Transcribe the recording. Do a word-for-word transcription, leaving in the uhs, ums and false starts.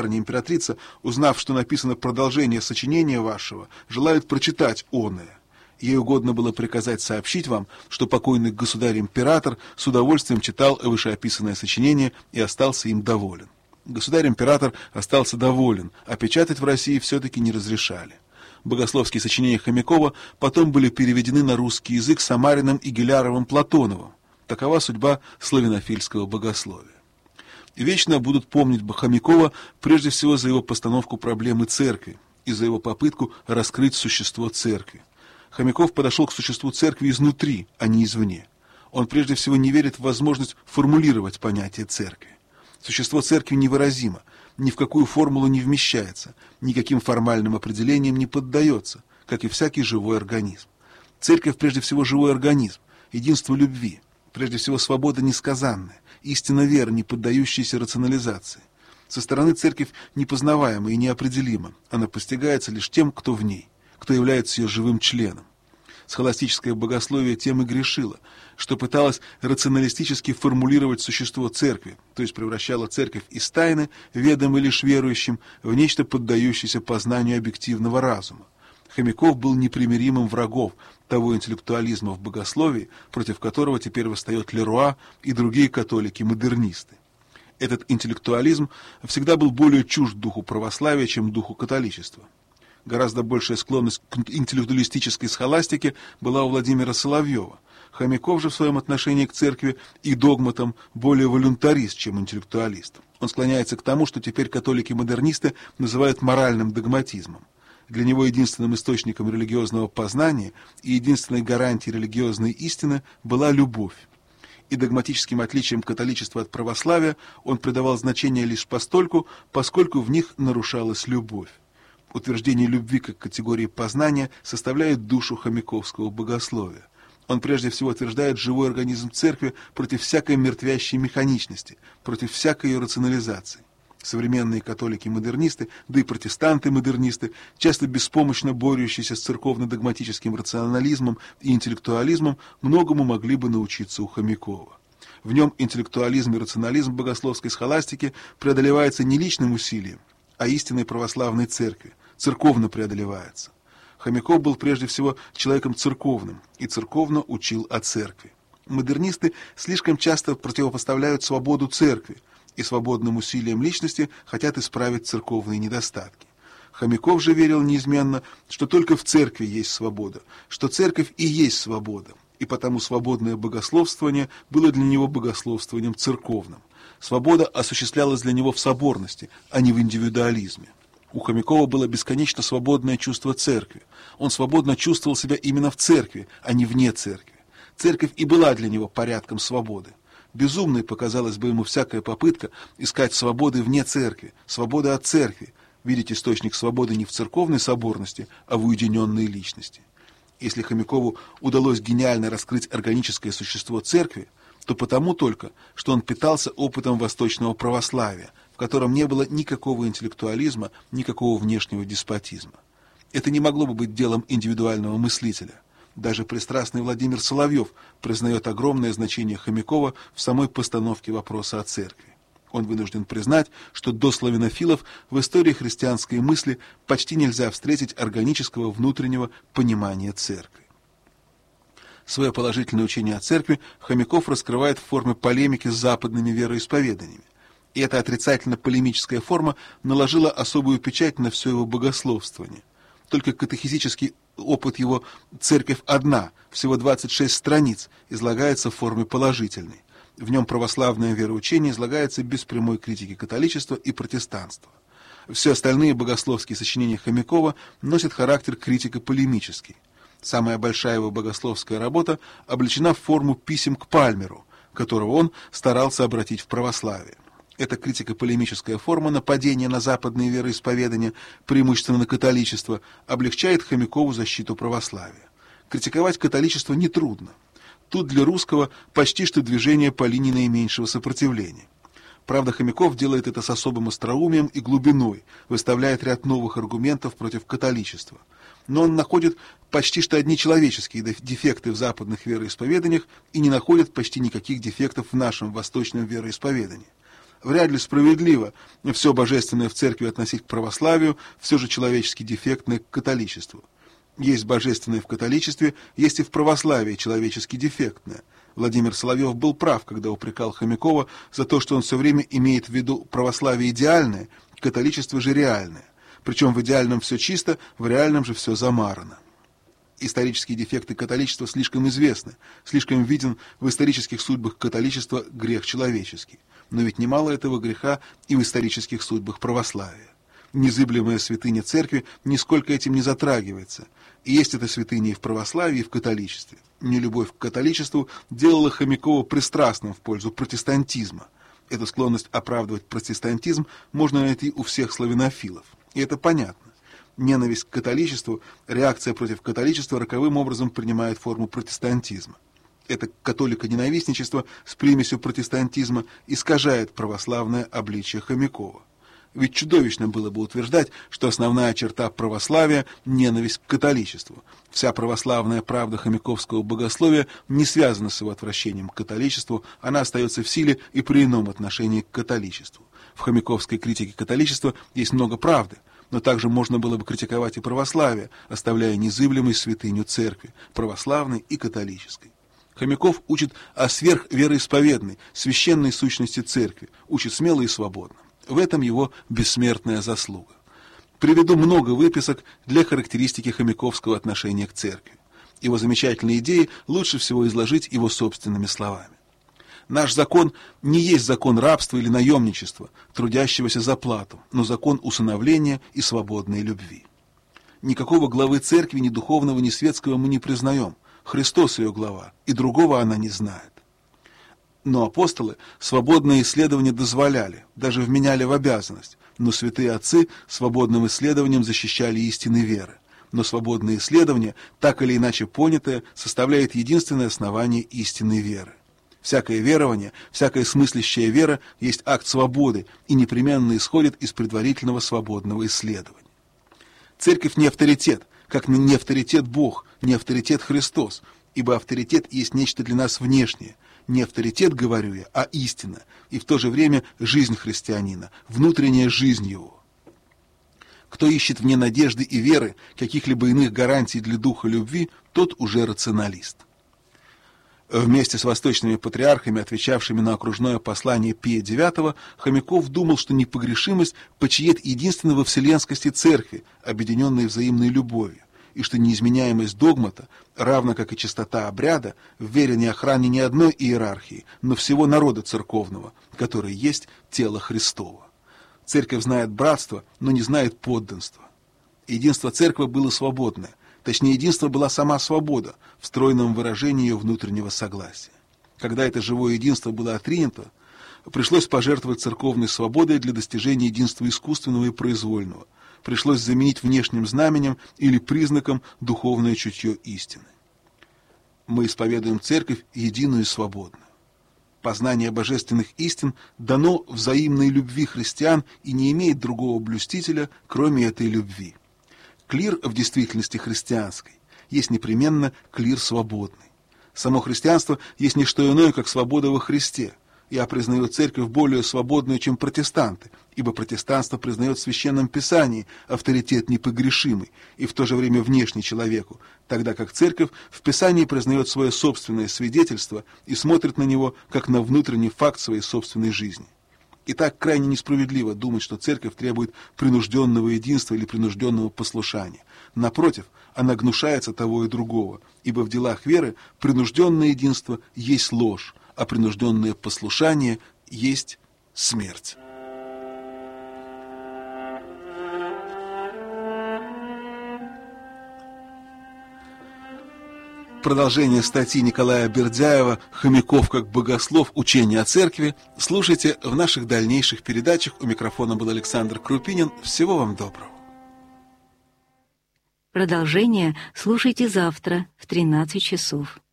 императрица, узнав, что написано продолжение сочинения вашего, желает прочитать оное. Ей угодно было приказать сообщить вам, что покойный государь-император с удовольствием читал вышеописанное сочинение и остался им доволен. Государь-император остался доволен, а печатать в России все-таки не разрешали. Богословские сочинения Хомякова потом были переведены на русский язык Самариным и Гиляровым Платоновым. Такова судьба славянофильского богословия. Вечно будут помнить Хомякова прежде всего за его постановку проблемы церкви и за его попытку раскрыть существо церкви. Хомяков подошел к существу церкви изнутри, а не извне. Он прежде всего не верит в возможность формулировать понятие церкви. Существо церкви невыразимо, ни в какую формулу не вмещается, никаким формальным определениям не поддается, как и всякий живой организм. Церковь прежде всего живой организм, единство любви, прежде всего свобода несказанная, истина веры, не поддающаяся рационализации. Со стороны церковь непознаваема и неопределима, она постигается лишь тем, кто в ней, кто является ее живым членом. Схоластическое богословие тем и грешило, что пыталось рационалистически формулировать существо церкви, то есть превращало церковь из тайны, ведомой лишь верующим, в нечто поддающееся познанию объективного разума. Хомяков был непримиримым врагом того интеллектуализма в богословии, против которого теперь восстает Леруа и другие католики-модернисты. Этот интеллектуализм всегда был более чужд духу православия, чем духу католичества. Гораздо большая склонность к интеллектуалистической схоластике была у Владимира Соловьева. Хомяков же в своем отношении к церкви и догматам более волюнтарист, чем интеллектуалист. Он склоняется к тому, что теперь католики-модернисты называют моральным догматизмом. Для него единственным источником религиозного познания и единственной гарантией религиозной истины была любовь. И догматическим отличием католичества от православия он придавал значение лишь постольку, поскольку в них нарушалась любовь. Утверждение любви как категории познания составляет душу хомяковского богословия. Он прежде всего утверждает живой организм церкви против всякой мертвящей механичности, против всякой ее рационализации. Современные католики-модернисты, да и протестанты-модернисты, часто беспомощно борющиеся с церковно-догматическим рационализмом и интеллектуализмом, многому могли бы научиться у Хомякова. В нем интеллектуализм и рационализм богословской схоластики преодолевается не личным усилием, а истинной православной церкви, церковно преодолевается. Хомяков был прежде всего человеком церковным и церковно учил о церкви. Модернисты слишком часто противопоставляют свободу церкви и свободным усилиям личности хотят исправить церковные недостатки. Хомяков же верил неизменно, что только в церкви есть свобода, что церковь и есть свобода, и потому свободное богословствование было для него богословствованием церковным. Свобода осуществлялась для него в соборности, а не в индивидуализме. У Хомякова было бесконечно свободное чувство церкви. Он свободно чувствовал себя именно в церкви, а не вне церкви. Церковь и была для него порядком свободы. Безумной показалась бы ему всякая попытка искать свободы вне церкви, свободы от церкви, видеть источник свободы не в церковной соборности, а в уединенной личности. Если Хомякову удалось гениально раскрыть органическое существо церкви, то потому только, что он питался опытом восточного православия, в котором не было никакого интеллектуализма, никакого внешнего деспотизма. Это не могло бы быть делом индивидуального мыслителя. Даже пристрастный Владимир Соловьев признает огромное значение Хомякова в самой постановке вопроса о церкви. Он вынужден признать, что до славянофилов в истории христианской мысли почти нельзя встретить органического внутреннего понимания церкви. Свое положительное учение о церкви Хомяков раскрывает в форме полемики с западными вероисповеданиями. И эта отрицательно-полемическая форма наложила особую печать на все его богословствование. Только катехизический опыт его «Церковь одна», всего двадцать шесть страниц, излагается в форме положительной. В нем православное вероучение излагается без прямой критики католичества и протестанства. Все остальные богословские сочинения Хомякова носят характер критико-полемический. Самая большая его богословская работа облечена в форму писем к Пальмеру, которого он старался обратить в православие. Эта критико-полемическая форма нападения на западные вероисповедания, преимущественно на католичество, облегчает Хомякову защиту православия. Критиковать католичество нетрудно. Тут для русского почти что движение по линии наименьшего сопротивления. Правда, Хомяков делает это с особым остроумием и глубиной, выставляет ряд новых аргументов против католичества. Но он находит почти что одни человеческие дефекты в западных вероисповеданиях и не находит почти никаких дефектов в нашем восточном вероисповедании. Вряд ли справедливо все божественное в церкви относить к православию, все же человечески дефектное к католичеству. Есть божественное в католичестве, есть и в православии человечески дефектное. Владимир Соловьев был прав, когда упрекал Хомякова за то, что он все время имеет в виду православие идеальное, католичество же реальное. Причем в идеальном все чисто, в реальном же все замарано. Исторические дефекты католичества слишком известны, слишком виден в исторических судьбах католичества грех человеческий. Но ведь немало этого греха и в исторических судьбах православия. Незыблемая святыня церкви нисколько этим не затрагивается. И есть эта святыня и в православии, и в католичестве. Нелюбовь к католичеству делала Хомякова пристрастным в пользу протестантизма. Эту склонность оправдывать протестантизм можно найти у всех славянофилов. И это понятно. Ненависть к католичеству, реакция против католичества роковым образом принимает форму протестантизма. Это католико-ненавистничество с примесью протестантизма искажает православное обличие Хомякова. Ведь чудовищно было бы утверждать, что основная черта православия – ненависть к католичеству. Вся православная правда хомяковского богословия не связана с его отвращением к католичеству, она остается в силе и при ином отношении к католичеству. В хомяковской критике католичества есть много правды, но также можно было бы критиковать и православие, оставляя незыблемой святыню церкви, православной и католической. Хомяков учит о сверхвероисповедной, священной сущности церкви, учит смело и свободно. В этом его бессмертная заслуга. Приведу много выписок для характеристики хомяковского отношения к церкви. Его замечательные идеи лучше всего изложить его собственными словами. Наш закон не есть закон рабства или наемничества, трудящегося за плату, но закон усыновления и свободной любви. Никакого главы церкви, ни духовного, ни светского мы не признаем. Христос ее глава, и другого она не знает. Но апостолы свободное исследование дозволяли, даже вменяли в обязанность, но святые отцы свободным исследованием защищали истины веры. Но свободное исследование, так или иначе понятое, составляет единственное основание истинной веры. Всякое верование, всякая смыслящая вера есть акт свободы и непременно исходит из предварительного свободного исследования. Церковь не авторитет, как не авторитет Бог, не авторитет Христос, ибо авторитет есть нечто для нас внешнее. Не авторитет, говорю я, а истина, и в то же время жизнь христианина, внутренняя жизнь его. Кто ищет вне надежды и веры каких-либо иных гарантий для духа любви, тот уже рационалист. Вместе с восточными патриархами, отвечавшими на окружное послание Пия девятого, Хомяков думал, что непогрешимость почиет единственно во вселенскости церкви, объединенной взаимной любовью, и что неизменяемость догмата, равно как и чистота обряда, в вере не охране ни одной иерархии, но всего народа церковного, который есть тело Христово. Церковь знает братство, но не знает подданства. Единство церкви было свободное, точнее, единство была сама свобода, в стройном выражении ее внутреннего согласия. Когда это живое единство было отринято, пришлось пожертвовать церковной свободой для достижения единства искусственного и произвольного, пришлось заменить внешним знаменем или признаком духовное чутье истины. Мы исповедуем церковь единую и свободную. Познание божественных истин дано взаимной любви христиан и не имеет другого блюстителя, кроме этой любви. Клир в действительности христианской есть непременно клир свободный. Само христианство есть не что иное, как свобода во Христе. Я признаю церковь более свободную, чем протестанты, ибо протестанство признает в Священном Писании авторитет непогрешимый и в то же время внешний человеку, тогда как церковь в Писании признает свое собственное свидетельство и смотрит на него как на внутренний факт своей собственной жизни. И так крайне несправедливо думать, что церковь требует принужденного единства или принужденного послушания. Напротив, она гнушается того и другого, ибо в делах веры принужденное единство есть ложь, а принужденное послушание есть смерть. Продолжение статьи Николая Бердяева «Хомяков как богослов. Учение о церкви» слушайте в наших дальнейших передачах. У микрофона был Александр Крупинин. Всего вам доброго. Продолжение слушайте завтра в тринадцать часов.